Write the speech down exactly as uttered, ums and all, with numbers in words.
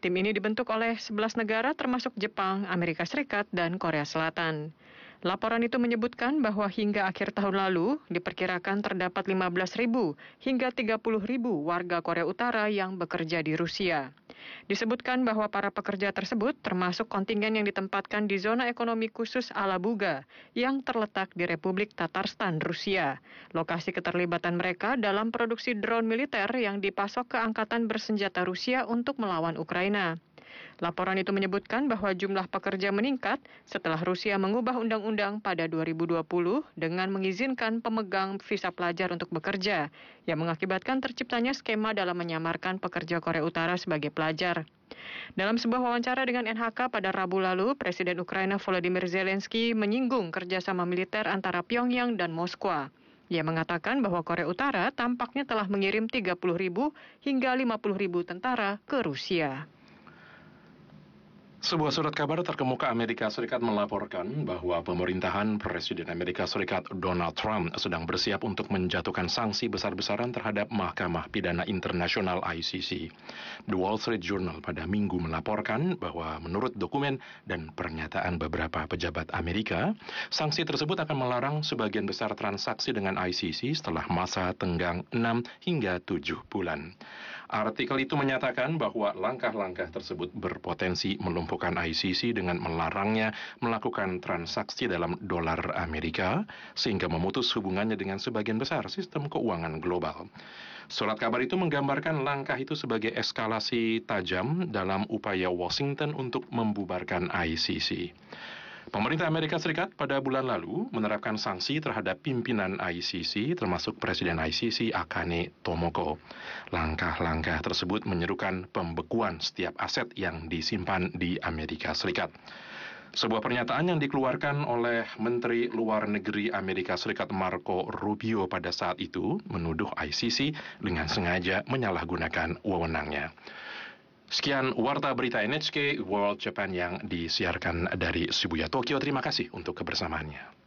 Tim ini dibentuk oleh sebelas negara termasuk Jepang, Amerika Serikat, dan Korea Selatan. Laporan itu menyebutkan bahwa hingga akhir tahun lalu diperkirakan terdapat lima belas ribu hingga tiga puluh ribu warga Korea Utara yang bekerja di Rusia. Disebutkan bahwa para pekerja tersebut termasuk kontingen yang ditempatkan di zona ekonomi khusus Alabuga yang terletak di Republik Tatarstan, Rusia. Lokasi keterlibatan mereka dalam produksi drone militer yang dipasok ke angkatan bersenjata Rusia untuk melawan Ukraina. Laporan itu menyebutkan bahwa jumlah pekerja meningkat setelah Rusia mengubah undang-undang pada dua ribu dua puluh dengan mengizinkan pemegang visa pelajar untuk bekerja, yang mengakibatkan terciptanya skema dalam menyamarkan pekerja Korea Utara sebagai pelajar. Dalam sebuah wawancara dengan N H K pada Rabu lalu, Presiden Ukraina Volodymyr Zelensky menyinggung kerjasama militer antara Pyongyang dan Moskwa. Ia mengatakan bahwa Korea Utara tampaknya telah mengirim tiga puluh ribu hingga lima puluh ribu tentara ke Rusia. Sebuah surat kabar terkemuka Amerika Serikat melaporkan bahwa pemerintahan Presiden Amerika Serikat Donald Trump sedang bersiap untuk menjatuhkan sanksi besar-besaran terhadap Mahkamah Pidana Internasional I C C. The Wall Street Journal pada Minggu melaporkan bahwa menurut dokumen dan pernyataan beberapa pejabat Amerika, sanksi tersebut akan melarang sebagian besar transaksi dengan I C C setelah masa tenggang enam hingga tujuh bulan. Artikel itu menyatakan bahwa langkah-langkah tersebut berpotensi melumpuhkan I C C dengan melarangnya melakukan transaksi dalam dolar Amerika, sehingga memutus hubungannya dengan sebagian besar sistem keuangan global. Surat kabar itu menggambarkan langkah itu sebagai eskalasi tajam dalam upaya Washington untuk membubarkan I C C. Pemerintah Amerika Serikat pada bulan lalu menerapkan sanksi terhadap pimpinan I C C termasuk Presiden I C C Akane Tomoko. Langkah-langkah tersebut menyerukan pembekuan setiap aset yang disimpan di Amerika Serikat. Sebuah pernyataan yang dikeluarkan oleh Menteri Luar Negeri Amerika Serikat Marco Rubio pada saat itu menuduh I C C dengan sengaja menyalahgunakan wewenangnya. Sekian Warta Berita N H K World Japan yang disiarkan dari Shibuya, Tokyo. Terima kasih untuk kebersamaannya.